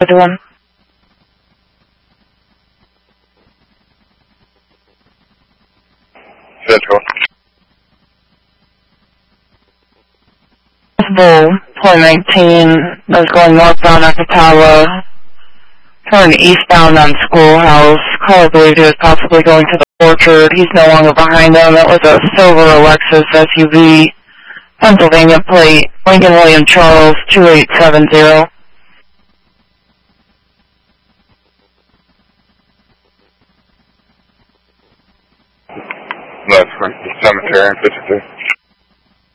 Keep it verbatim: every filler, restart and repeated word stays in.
One. Central. Bull, twenty nineteen, that's going northbound Akatala, turning eastbound on Schoolhouse. Caller believed he was possibly going to the orchard. He's no longer behind him. It was a silver Lexus S U V, Pennsylvania plate, Lincoln William Charles, two eight seven zero. That's from the cemetery in fifty-two.